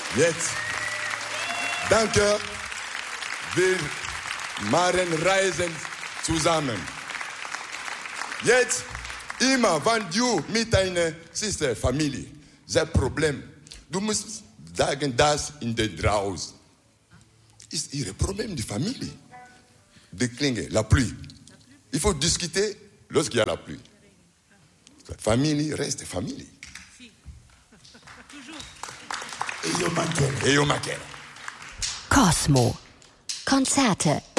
Jetzt, danke, wir machen Reisen zusammen. Jetzt, immer, wenn du mit deiner Familie, das Problem, du musst sagen, das in der draußen ist ihr Problem, die Familie. Die Klinge, la pluie. Il faut discuter lorsqu'il y a la pluie. Famille reste famille. Cosmo. Konzerte